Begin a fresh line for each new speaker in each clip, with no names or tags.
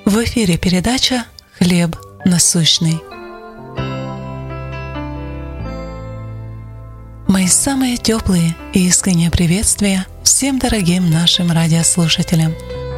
В эфире передача «Хлеб насущный». Мои самые теплые и искренние приветствия всем дорогим нашим радиослушателям.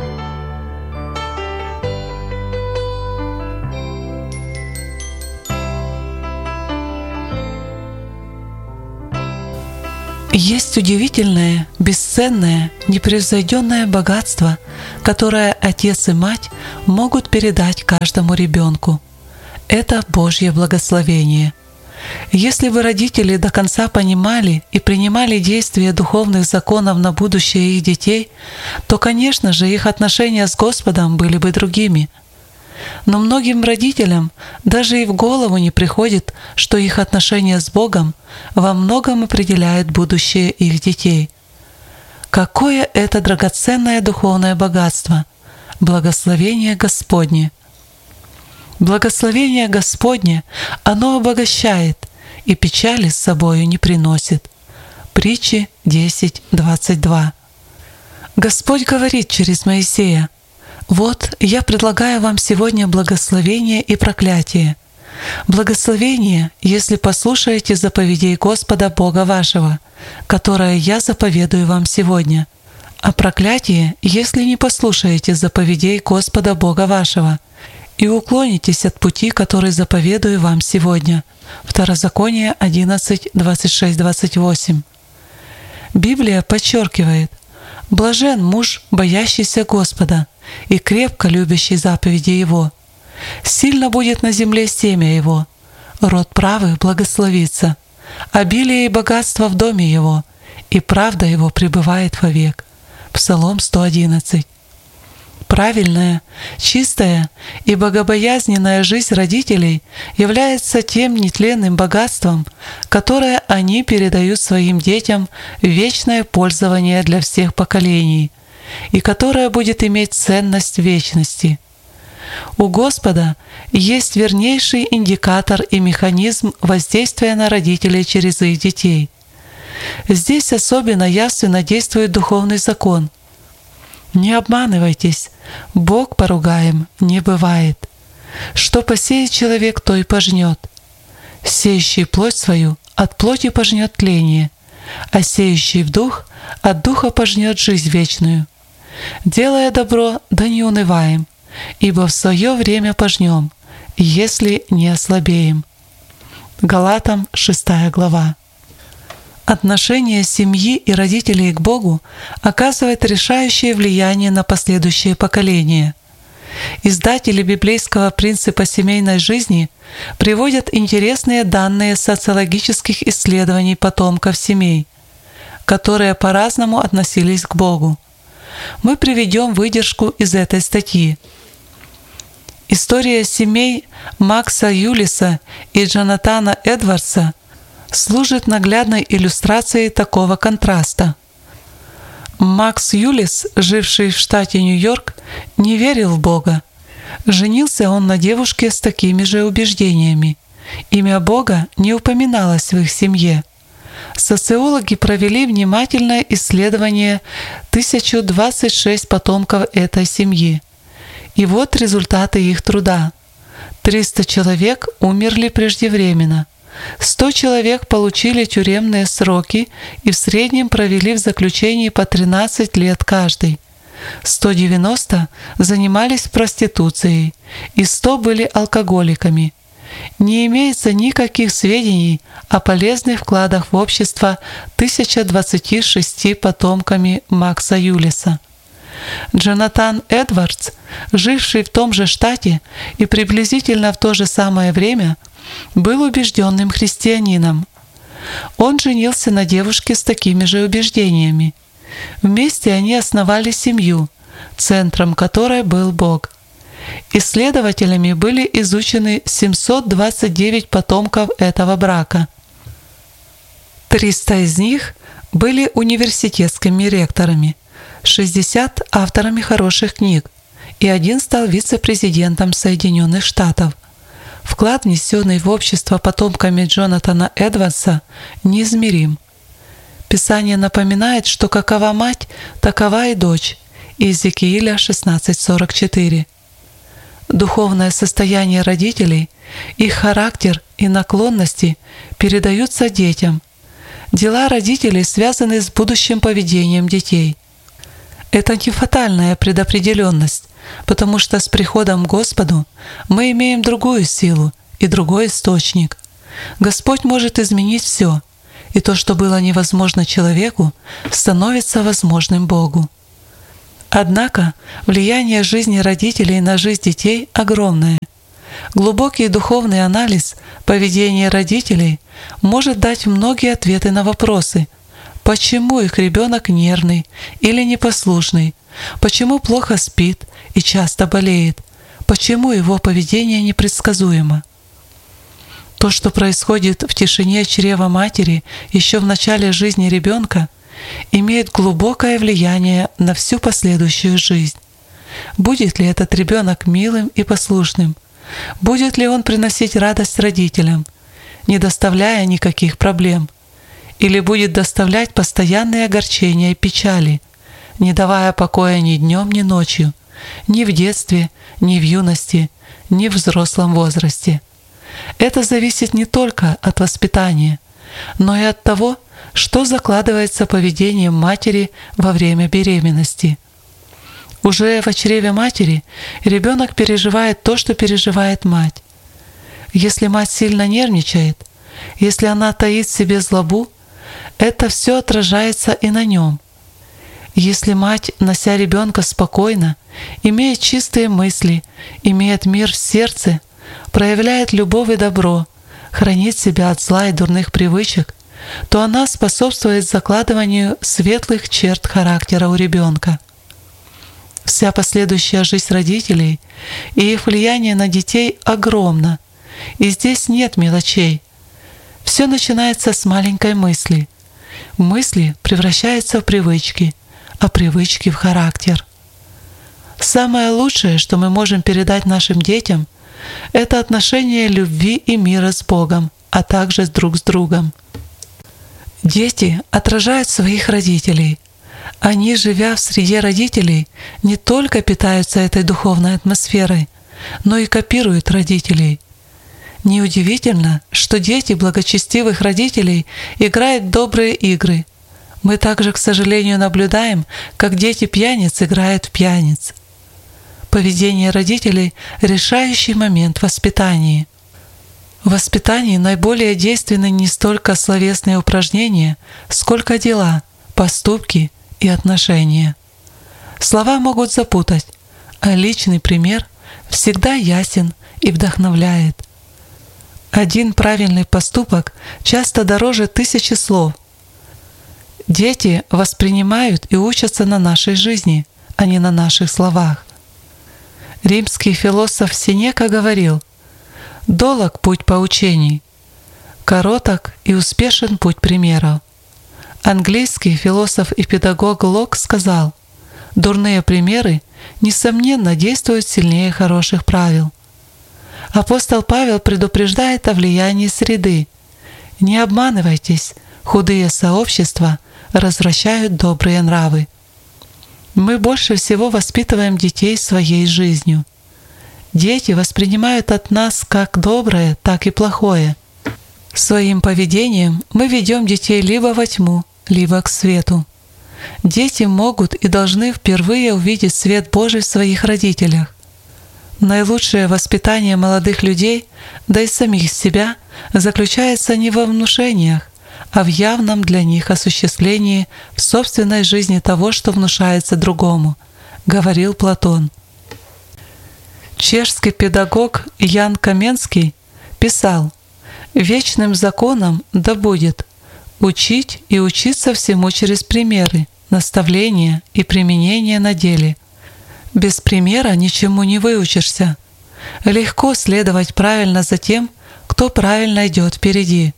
Есть удивительное, бесценное, непревзойденное богатство, которое отец и мать могут передать каждому ребенку. Это Божье благословение. Если бы родители до конца понимали и принимали действия духовных законов на будущее их детей, то, конечно же, их отношения с Господом были бы другими. Но многим родителям даже и в голову не приходит, что их отношения с Богом во многом определяет будущее их детей. Какое это драгоценное духовное богатство! Благословение Господне! Благословение Господне, оно обогащает и печали с собою не приносит. Притчи 10:22. Господь говорит через Моисея: «Вот я предлагаю вам сегодня благословение и проклятие. Благословение, если послушаете заповедей Господа Бога вашего, которое я заповедую вам сегодня, а проклятие, если не послушаете заповедей Господа Бога вашего и уклонитесь от пути, который заповедую вам сегодня». Второзаконие 11:26-28. Библия подчеркивает: «Блажен муж, боящийся Господа и крепко любящий заповеди Его. Сильно будет на земле семя его, род правых благословится, обилие и богатство в доме его, и правда его пребывает вовек». Псалом 111. Правильная, чистая и богобоязненная жизнь родителей является тем нетленным богатством, которое они передают своим детям в вечное пользование для всех поколений, и которое будет иметь ценность вечности. У Господа есть вернейший индикатор и механизм воздействия на родителей через их детей. Здесь особенно явственно действует духовный закон. Не обманывайтесь, Бог поругаем не бывает. Что посеет человек, то и пожнет. Сеющий плоть свою от плоти пожнет тление, а сеющий в дух от духа пожнет жизнь вечную. Делая добро, да не унываем, ибо в свое время пожнем, если не ослабеем. Галатам 6 глава. Отношение семьи и родителей к Богу оказывает решающее влияние на последующие поколения. Издатели библейского принципа семейной жизни приводят интересные данные социологических исследований потомков семей, которые по-разному относились к Богу. Мы приведем выдержку из этой статьи. История семей Макса Юлиса и Джонатана Эдвардса служит наглядной иллюстрацией такого контраста. Макс Юлис, живший в штате Нью-Йорк, не верил в Бога. Женился он на девушке с такими же убеждениями. Имя Бога не упоминалось в их семье. Социологи провели внимательное исследование 1026 потомков этой семьи. И вот результаты их труда. 300 человек умерли преждевременно. 100 человек получили тюремные сроки и в среднем провели в заключении по 13 лет каждый. 190 занимались проституцией, и 100 были алкоголиками. Не имеется никаких сведений о полезных вкладах в общество 1026 потомками Макса Юлиса. Джонатан Эдвардс, живший в том же штате и приблизительно в то же самое время, был убежденным христианином. Он женился на девушке с такими же убеждениями. Вместе они основали семью, центром которой был Бог. Исследователями были изучены 729 потомков этого брака. 300 из них были университетскими ректорами, 60 – авторами хороших книг, и один стал вице-президентом Соединенных Штатов. Вклад, внесенный в общество потомками Джонатана Эдвардса, неизмерим. Писание напоминает, что какова мать, такова и дочь. Иезекииля 16:44. Духовное состояние родителей, их характер и наклонности передаются детям. Дела родителей связаны с будущим поведением детей. Это не фатальная предопределенность, потому что с приходом к Господу мы имеем другую силу и другой источник. Господь может изменить все, и то, что было невозможно человеку, становится возможным Богу. Однако влияние жизни родителей на жизнь детей огромное. Глубокий духовный анализ поведения родителей может дать многие ответы на вопросы, почему их ребенок нервный или непослушный, почему плохо спит и часто болеет, почему его поведение непредсказуемо. То, что происходит в тишине чрева матери еще в начале жизни ребенка, имеет глубокое влияние на всю последующую жизнь. Будет ли этот ребенок милым и послушным? Будет ли он приносить радость родителям, не доставляя никаких проблем? Или будет доставлять постоянные огорчения и печали, не давая покоя ни днем, ни ночью, ни в детстве, ни в юности, ни в взрослом возрасте? Это зависит не только от воспитания, но и от того, что закладывается поведением матери во время беременности. Уже в чреве матери ребенок переживает то, что переживает мать. Если мать сильно нервничает, если она таит в себе злобу, это все отражается и на нем. Если мать, нося ребенка спокойно, имеет чистые мысли, имеет мир в сердце, проявляет любовь и добро, хранит себя от зла и дурных привычек, то она способствует закладыванию светлых черт характера у ребенка. Вся последующая жизнь родителей и их влияние на детей огромно, и здесь нет мелочей. Все начинается с маленькой мысли. Мысли превращаются в привычки, а привычки в характер. Самое лучшее, что мы можем передать нашим детям, это отношение любви и мира с Богом, а также друг с другом. Дети отражают своих родителей. Они, живя в среде родителей, не только питаются этой духовной атмосферой, но и копируют родителей. Неудивительно, что дети благочестивых родителей играют в добрые игры. Мы также, к сожалению, наблюдаем, как дети пьяниц играют в пьяниц. Поведение родителей – решающий момент в воспитании. В воспитании наиболее действенны не столько словесные упражнения, сколько дела, поступки и отношения. Слова могут запутать, а личный пример всегда ясен и вдохновляет. Один правильный поступок часто дороже 1000 слов. Дети воспринимают и учатся на нашей жизни, а не на наших словах. Римский философ Сенека говорил: «Долог путь поучений, короток и успешен путь примеров». Английский философ и педагог Лок сказал: «Дурные примеры, несомненно, действуют сильнее хороших правил». Апостол Павел предупреждает о влиянии среды. Не обманывайтесь, худые сообщества развращают добрые нравы. Мы больше всего воспитываем детей своей жизнью. Дети воспринимают от нас как доброе, так и плохое. Своим поведением мы ведем детей либо во тьму, либо к свету. Дети могут и должны впервые увидеть свет Божий в своих родителях. Наилучшее воспитание молодых людей, да и самих себя, заключается не во внушениях, а в явном для них осуществлении в собственной жизни того, что внушается другому, говорил Платон. Чешский педагог Ян Каменский писал: «Вечным законом да будет учить и учиться всему через примеры, наставления и применение на деле. Без примера ничему не выучишься. Легко следовать правильно за тем, кто правильно идет впереди.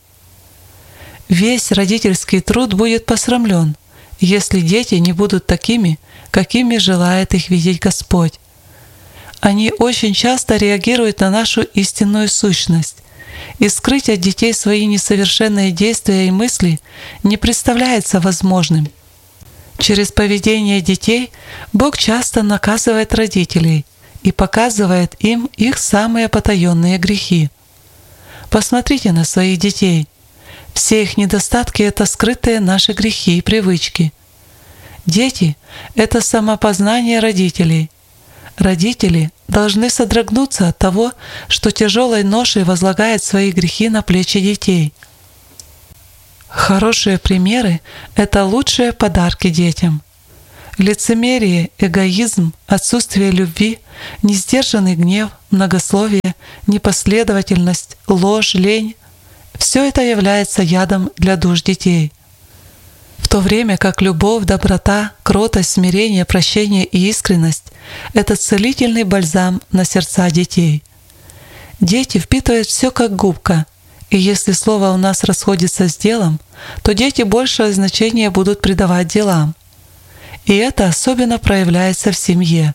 Весь родительский труд будет посрамлен, если дети не будут такими, какими желает их видеть Господь. Они очень часто реагируют на нашу истинную сущность, и скрыть от детей свои несовершенные действия и мысли не представляется возможным. Через поведение детей Бог часто наказывает родителей, и показывает им их самые потаенные грехи. Посмотрите на своих детей. Все их недостатки – это скрытые наши грехи и привычки. Дети – это самопознание родителей. Родители должны содрогнуться от того, что тяжелой ношей возлагает свои грехи на плечи детей. Хорошие примеры – это лучшие подарки детям. Лицемерие, эгоизм, отсутствие любви, несдержанный гнев, многословие, непоследовательность, ложь, лень – все это является ядом для душ детей. В то время как любовь, доброта, кротость, смирение, прощение и искренность – это целительный бальзам на сердца детей. Дети впитывают все как губка, и если слово у нас расходится с делом, то дети большее значение будут придавать делам. И это особенно проявляется в семье.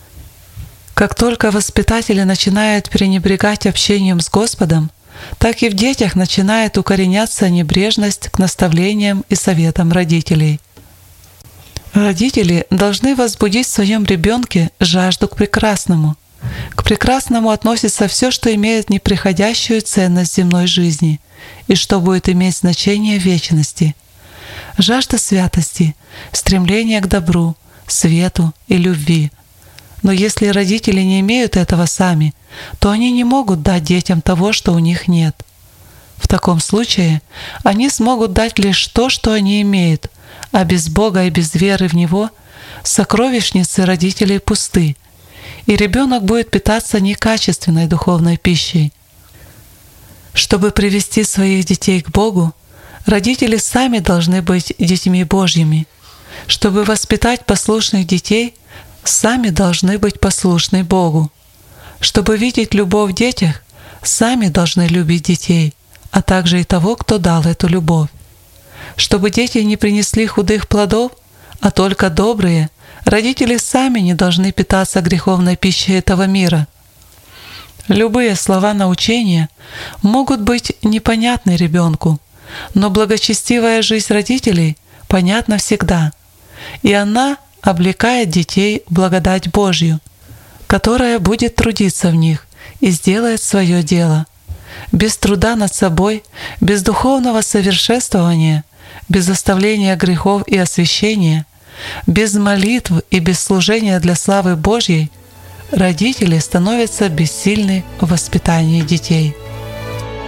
Как только воспитатели начинают пренебрегать общением с Господом, так и в детях начинает укореняться небрежность к наставлениям и советам родителей. Родители должны возбудить в своем ребенке жажду к прекрасному. К прекрасному относится все, что имеет неприходящую ценность земной жизни и что будет иметь значение в вечности. Жажда святости, стремление к добру, свету и любви. Но если родители не имеют этого сами, то они не могут дать детям того, что у них нет. В таком случае они смогут дать лишь то, что они имеют, а без Бога и без веры в Него сокровищницы родителей пусты, и ребенок будет питаться некачественной духовной пищей. Чтобы привести своих детей к Богу, родители сами должны быть детьми Божьими. Чтобы воспитать послушных детей, сами должны быть послушны Богу. Чтобы видеть любовь в детях, сами должны любить детей, а также и того, кто дал эту любовь. Чтобы дети не принесли худых плодов, а только добрые, родители сами не должны питаться греховной пищей этого мира. Любые слова научения могут быть непонятны ребенку, но благочестивая жизнь родителей понятна всегда, и она облекает детей в благодать Божью, которая будет трудиться в них и сделает свое дело. Без труда над собой, без духовного совершенствования, без оставления грехов и освящения, без молитв и без служения для славы Божьей, родители становятся бессильны в воспитании детей.